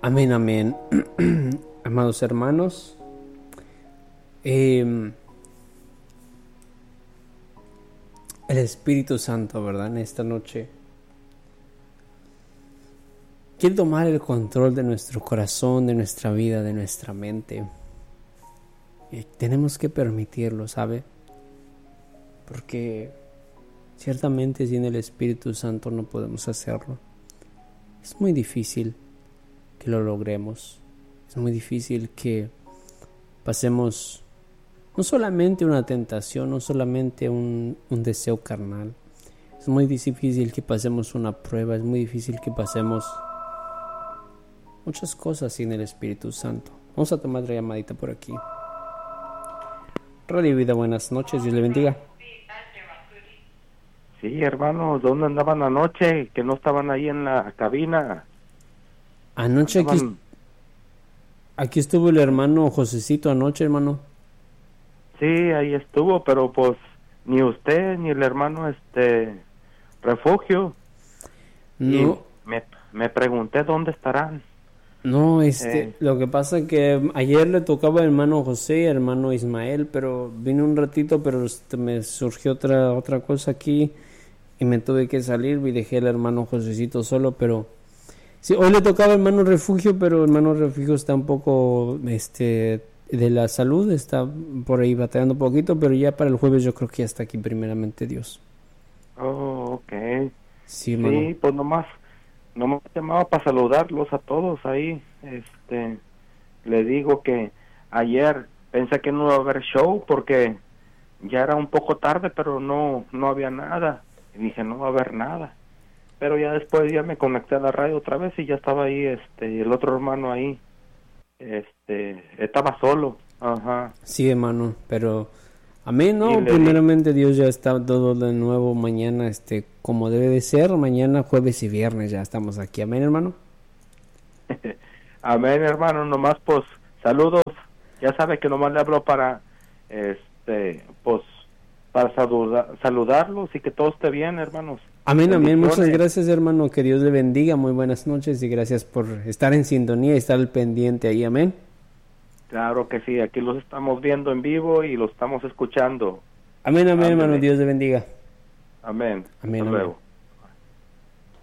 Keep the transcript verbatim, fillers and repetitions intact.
Amén, amén. Amados hermanos, eh, el Espíritu Santo, ¿verdad? En esta noche quiere tomar el control de nuestro corazón, de nuestra vida, de nuestra mente. Y tenemos que permitirlo, ¿sabe? Porque ciertamente sin el Espíritu Santo no podemos hacerlo. Es muy difícil que lo logremos. Es muy difícil que pasemos no solamente una tentación, no solamente un, un deseo carnal. Es muy difícil que pasemos una prueba, es muy difícil que pasemos muchas cosas sin el Espíritu Santo. Vamos a tomar otra llamadita por aquí. Radio Vida, buenas noches, Dios le bendiga. Sí, hermanos, ¿dónde andaban anoche? Que no estaban ahí en la cabina. Anoche andaban... aquí, aquí estuvo el hermano Josecito anoche, hermano. Sí, ahí estuvo, pero pues ni usted ni el hermano este Refugio. No. Y me, me pregunté dónde estarán. No, este, Eh. lo que pasa es que ayer le tocaba al hermano José y al hermano Ismael, pero vine un ratito, pero este, me surgió otra otra cosa aquí y me tuve que salir y dejé al hermano Josecito solo, pero sí, hoy le tocaba al hermano Refugio, pero el hermano Refugio está un poco, este, de la salud, está por ahí batallando un poquito, pero ya para el jueves yo creo que ya está aquí primeramente Dios. Oh, ok. Sí, hermano. Sí, pues nomás, nomás llamaba para saludarlos a todos ahí. Este, le digo que ayer pensé que no iba a haber show porque ya era un poco tarde, pero no, no había nada. Y dije, no va a haber nada. Pero ya después ya me conecté a la radio otra vez y ya estaba ahí, este, el otro hermano ahí, este, estaba solo. Ajá. Sí, hermano, pero amén, ¿no? Y le Primeramente Dios ya está todo de nuevo mañana, este, como debe de ser, mañana, jueves y viernes ya estamos aquí, amén, hermano. Amén, hermano, nomás pues, saludos, ya sabe que nomás le hablo para, este, pues, para saluda, saludarlos y que todo esté bien, hermanos. Amén, amén, muchas Bendiciones. gracias, hermano, que Dios le bendiga, muy buenas noches y gracias por estar en sintonía y estar al pendiente ahí, amén. Claro que sí, aquí los estamos viendo en vivo y los estamos escuchando. Amén, amén, Ándale. hermano, Dios le bendiga. Amén. Amén, Hasta amén. luego.